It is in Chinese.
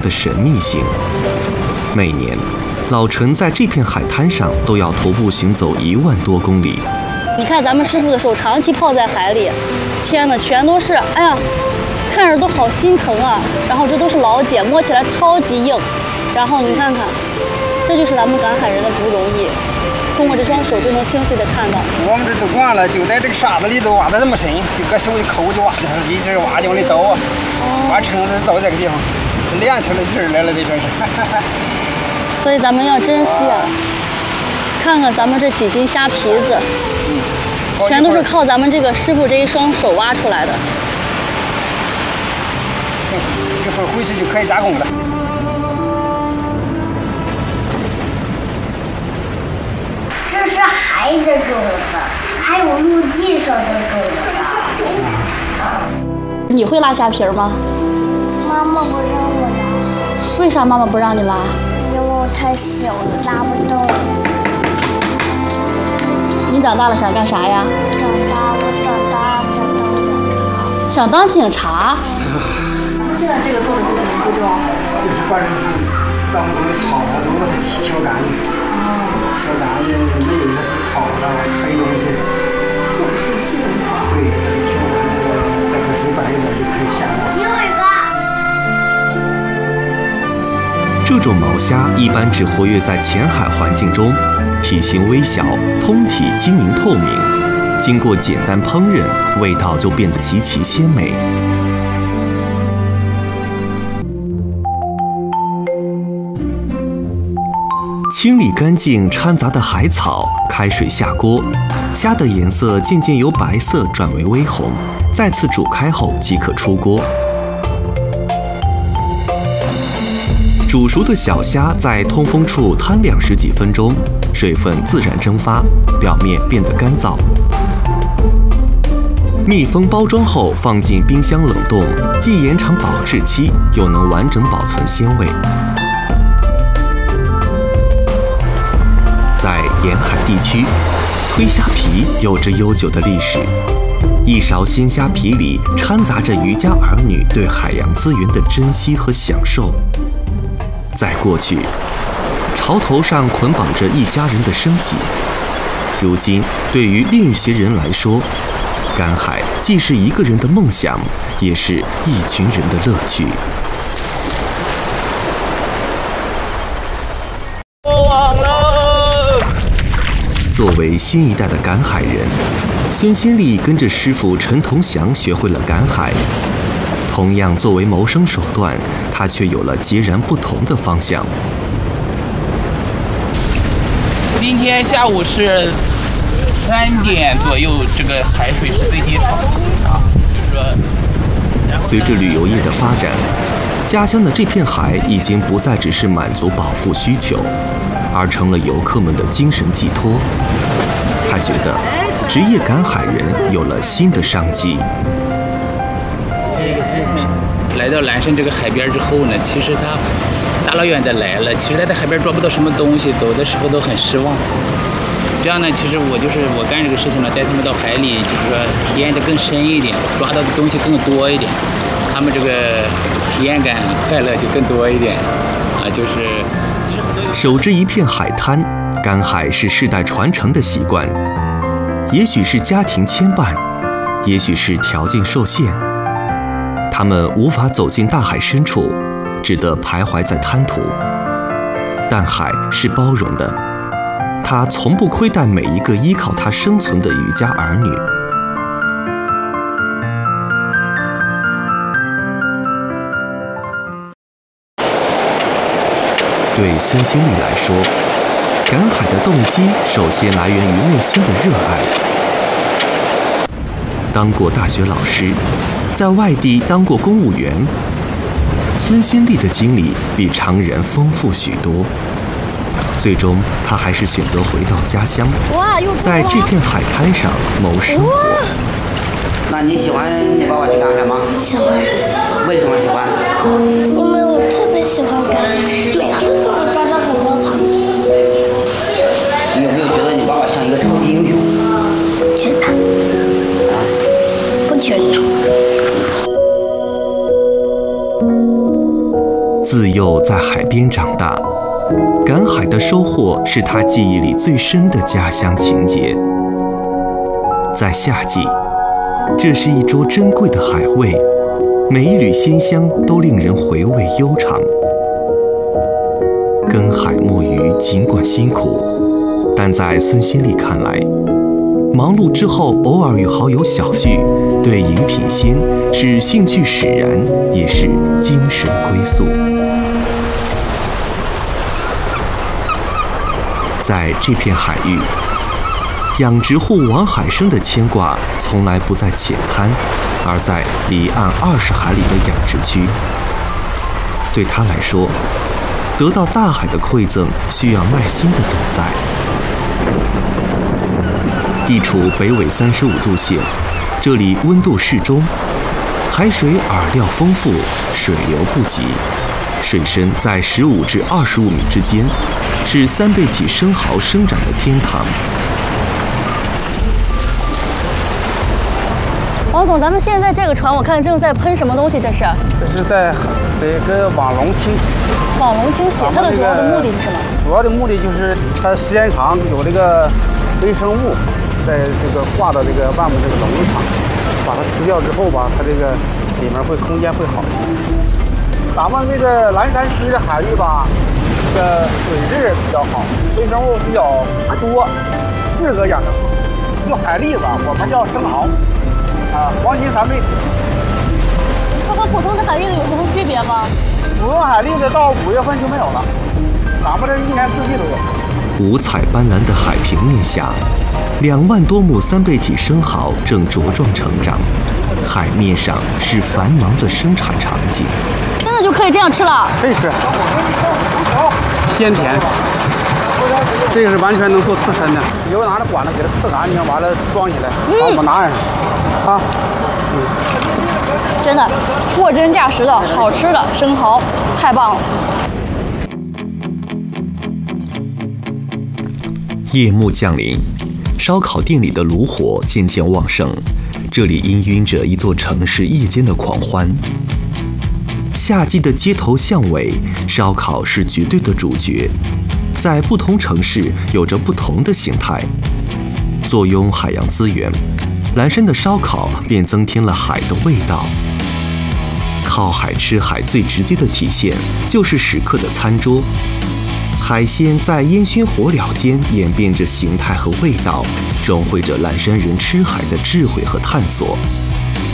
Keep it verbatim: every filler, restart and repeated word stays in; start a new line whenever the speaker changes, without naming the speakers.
的神秘性。每年，老陈在这片海滩上都要徒步行走一万多公里。
你看咱们师傅的手长期泡在海里，天哪，全都是，哎呀，看着都好心疼啊。然后这都是老茧，摸起来超级硬。然后你看看，这就是咱们赶海人的不容易。通过这双手就能清晰地看到。
我们这都惯了，就在这个沙子里头挖得这么深，就搁手一抠就挖上，一直挖就往里倒啊，挖撑的到这个地方，练出来劲儿来了，得说是。
所以咱们要珍惜啊！看看咱们这几斤虾皮子，嗯，全都是靠咱们这个师傅这一双手挖出来的。
行，一会儿回去就可以加工了。
这是海的种子，还有陆地上的种子。
你会拉虾皮吗？
妈妈不让我拉。
为啥妈妈不让你拉？
因为我太小了，拉不动。
你长大了想干啥呀？
长大，我长大想当警察。
想当警察？那现在这个做的是什么步骤？
就是把这当中的草啊都把它挑干净。挑干净，没有那是草啊黑东西。
这不是个细工法。
对，把它挑干净，待会水白一点就可以下锅。
又一个。
这种毛虾一般只活跃在浅海环境中，体型微小，通体晶莹透明，经过简单烹饪，味道就变得极其鲜美。清理干净掺杂的海草，开水下锅，虾的颜色渐渐由白色转为微红，再次煮开后即可出锅。煮熟的小虾在通风处摊晾十几分钟，水分自然蒸发，表面变得干燥。密封包装后放进冰箱冷冻，既延长保质期，又能完整保存鲜味。在沿海地区，推虾皮有着悠久的历史。一勺鲜虾皮里掺杂着渔家儿女对海洋资源的珍惜和享受。在过去，潮头上捆绑着一家人的生计。如今，对于另一些人来说，赶海既是一个人的梦想，也是一群人的乐趣。作为新一代的赶海人，孙新丽跟着师傅陈同祥学会了赶海。同样作为谋生手段，他却有了截然不同的方向。
今天下午是三点左右，这个海水是最低潮啊，就是说，
随着旅游业的发展，家乡的这片海已经不再只是满足饱腹需求，而成了游客们的精神寄托。他觉得，职业赶海人有了新的商机。
来到蓝山这个海边之后呢，其实他大老远的来了，其实他在海边抓不到什么东西，走的时候都很失望。这样呢，其实我就是我干这个事情呢，带他们到海里，就是说体验的更深一点，抓到的东西更多一点，他们这个体验感、快乐就更多一点啊，就是。
守着一片海滩，赶海是世代传承的习惯，也许是家庭牵绊，也许是条件受限。他们无法走进大海深处，只得徘徊在滩涂。但海是包容的，它从不亏待每一个依靠它生存的渔家儿女。对孙新丽来说，赶海的动机首先来源于内心的热爱。当过大学老师，在外地当过公务员，孙新丽的经历比常人丰富许多。最终，她还是选择回到家乡，在这片海滩上谋生活。
那你喜欢你爸爸去赶海吗？
喜欢。
为什么喜欢？
因为我特别喜欢赶海，每次都能抓到很多螃蟹。
你有没有觉得你爸爸像一个超级英雄？
觉得。啊？不觉得。
自幼在海边长大，赶海的收获是他记忆里最深的家乡情节。在夏季，这是一桌珍贵的海味，每一缕鲜香都令人回味悠长。耕海摸鱼尽管辛苦，但在孙先丽看来，忙碌之后偶尔与好友小聚，对饮品鲜是兴趣使然，也是精神归宿。在这片海域，养殖户王海生的牵挂从来不在浅滩，而在离岸二十海里的养殖区。对他来说，得到大海的馈赠需要耐心的等待。地处北纬三十五度线，这里温度适中，海水饵料丰富，水流不急，水深在十五至二十五米之间，是三倍体生蚝生长的天堂。
王总，咱们现在这个船，我看正在喷什么东西？这是？
这是在这个网笼清洗。
网笼清洗，它的主要的目的是什么？
主要的目的就是它时间长有这个微生物在这个挂到这个外面这个笼子上，把它吃掉之后吧，它这个里面会空间会好一点。咱们这个蓝山区的海域吧，这个水质比较好，微生物比较多，适合养殖。用海蛎子，我们叫生蚝。啊，黄金三倍体。
它和普通的海蛎子有什么区别吗？
普通海蛎子到五月份就没有了，咱们这一年四季都有。
五彩斑斓的海平面下，两万多亩三倍体生蚝正茁壮成长，海面上是繁忙的生产场景。
真的就可以这样吃了？
可以吃，鲜甜。这个是完全能做刺身的，以后拿着管子给它刺干净，完了装起来，把我们拿上啊。嗯，
真的货真价实的好吃的生蚝，太棒了。
夜幕降临，烧烤店里的炉火渐渐旺盛，这里氤氲着一座城市夜间的狂欢。夏季的街头巷尾，烧烤是绝对的主角，在不同城市有着不同的形态。坐拥海洋资源，蓝山的烧烤便增添了海的味道。靠海吃海最直接的体现就是食客的餐桌，海鲜在烟熏火燎间演变着形态和味道，融汇着蓝山人吃海的智慧和探索。